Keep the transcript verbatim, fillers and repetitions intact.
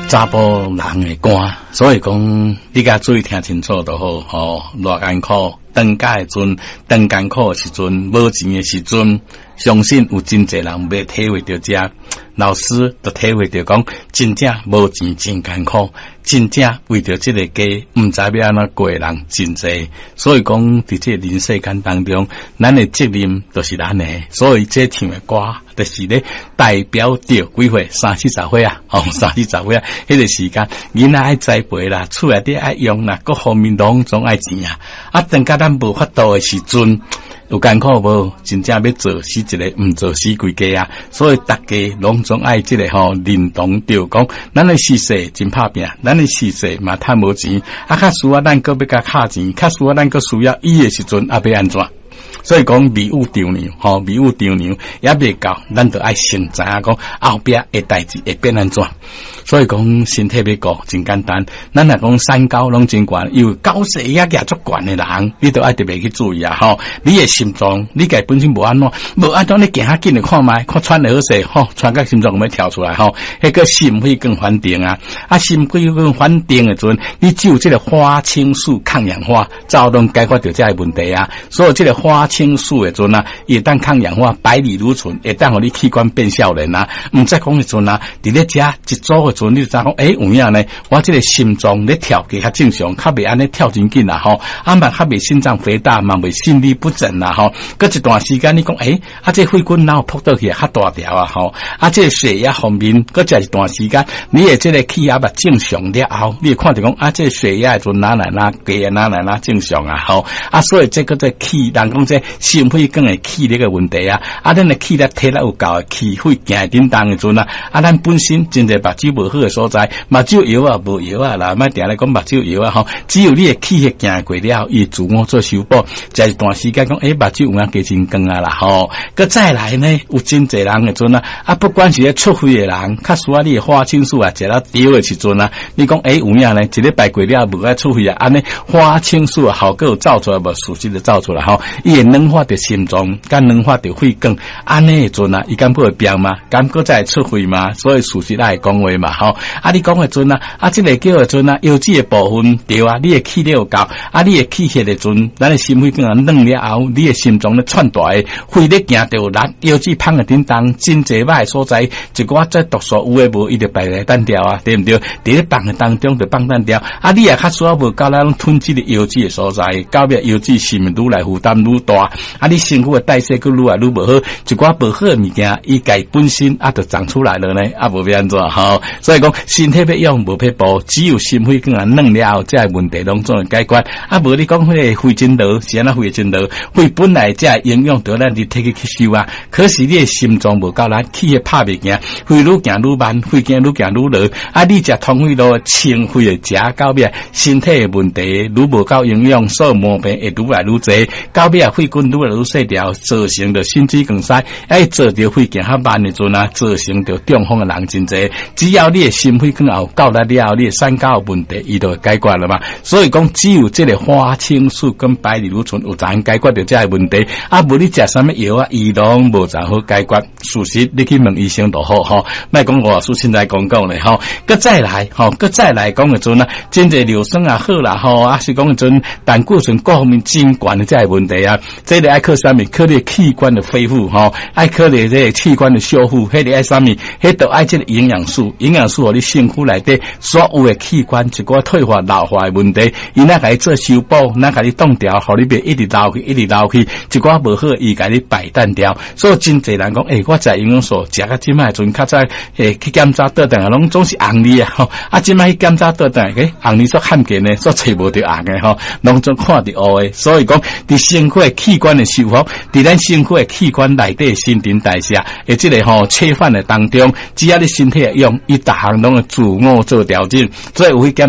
查甫人的肝，所以讲你甲注意听清楚就好。吼、哦，偌艰苦，当家的阵，当艰苦的时阵，无钱的时阵，相信有真侪人要体会到这。老师就体会到讲，真正无钱真艰苦，真正为着这个家，唔知要安怎过的人真侪。所以讲，伫这人世间当中，咱的责任就是咱的。所以这唱的歌，就是咧代表着几岁？三四十岁啊，哦，三四十岁啊，迄个时间，囡仔爱栽培啦，厝内底爱用啦，各方面拢总爱钱啊。啊，等甲咱无法度的时阵。有艰苦无？真正要做死一个，毋做死规家啊！所以大家拢总爱这个吼认同着讲，咱的世世真拍拼，咱的世世嘛趁无钱，啊，较需要咱搁要甲卡钱，较需要咱搁需要伊的时阵，啊要安怎？所以讲迷雾丈量，吼迷雾丈量也未够，咱就爱先知影讲后壁的代志会变安怎。所以讲身体要顾真简单，咱若讲三高拢真悬，有高血压也足悬的人，你都爱特别去注意啊！吼，你的心脏，你家本身无安怎，无安怎你行较紧的看卖，看喘的好势，吼，喘个心脏有要跳出来，吼，迄个心肺更稳定啊！啊，心肺更稳定的阵，你只有这个花青素抗氧化，才能解决掉这个问题啊！所以这个花青素的阵啊，会当抗氧化，百里如春，会当互你器官变少年啊！毋再讲的阵啊，伫咧食一组的。你就知讲，诶、欸，有影呢？我这个心脏咧跳计较正常，较袂安尼跳真紧啦吼，啊嘛较袂心脏肥大，嘛袂心律不整啦吼。搁一段时间你讲，诶、欸，啊这肺管哪有扑倒去较大条啊吼？啊这血压方面，搁一一段时间，你的这个气压嘛正常了后，你会看到讲啊这血压就哪来哪低哪来哪正常啊吼。啊所以这个这气，人讲这心肺更会气这个问题啊，啊咱的气力体力有够，气会行叮当的阵啊，啊咱本身真侪目睭无好的所在，目睭药啊无药啊啦，莫定来讲目睭药啊吼，只有你的气血行过了，伊自我做修补，在一段时间讲，诶、欸，目睭有影加真光啊啦吼，佮再来呢，有真侪人的阵啊，啊不管是咧出血的人，较需要你的花青素啊，食了丢的时阵啊，你讲诶、欸、有影呢，一礼拜过了无爱出血啊，安尼花青素啊效果有造出来无？事实就造出来吼，伊会软化着心脏，甲软化着肺管，安尼的阵啊，伊敢不会变吗？敢搁再出血吗？所以事实来讲话嘛吼。啊，你讲的阵啊，啊，这个叫的阵啊，腰子的部分对啊，你的气力有够，啊，你的气血的阵，咱的心肺更啊软了后，你的心脏咧窜大的，肺咧行着力，腰子胖的叮当，真侪歹的所在，一个在毒素有诶无，伊就排来单调啊，对毋对？伫咧放的当中就放单调，啊，你也较需要无够咱吞积的腰子的所在，到尾腰子是毋愈来负担愈大，啊，你身躯的代谢佫愈来愈无好，一寡无好的物件，伊家本身啊就长出来了呢，啊，无要安怎吼？所以讲。身体要用无撇步，只有心肺更啊软了后，这问题拢总会解决。啊，无你讲迄个肺真劳是安怎肺真劳？肺本来这营养着咱伫体去吸收啊，可是你的心脏无够力，气血拍袂行，肺愈行愈慢，肺行愈行愈落。啊，你食通肺路清肺的食到尾，身体的问题愈无够营养，所以毛病会愈来愈侪。到尾肺管愈来愈细条，造成着心肌梗塞，哎，做着肺行较慢的阵啊，造成着中风的人真侪。只要你的心肺更后够力了后，你的三高问题伊就会解决了嘛。所以讲，只有这个花青素跟百里如春有才能解决掉这个问题。啊，无你食什么药啊，伊拢无才好解决。事实你去问医生就好吼，莫讲我书现在讲讲咧吼。佮再来吼，佮再来讲的阵啊，真侪尿酸啊好啦吼，啊是讲的阵胆固醇各方面真悬的这个问题啊，这个爱靠啥物？靠你器官的恢复吼，爱靠你这个器官的修复，迄个爱啥物？迄都爱这个营养素，营养素互你身躯内底所有的器官一个退化老化的问题，伊哪甲你做修补，哪甲你冻掉，互你别一直流去，一直流去，一寡无好，伊甲你摆淡掉。所以真侪人讲，诶、欸，我食营养素食到即摆阵，较早诶去检查倒转拢总是红哩啊，吼啊，即摆去检查倒转，诶，红哩所罕见呢，所找无着红的吼，拢总看着乌的。所以讲，伫身躯的器官的修复，伫咱身躯的器官内底新陈代谢，诶，即个吼切换的当中，只要你身体会用，伊逐项拢会自我做调整，所以有去检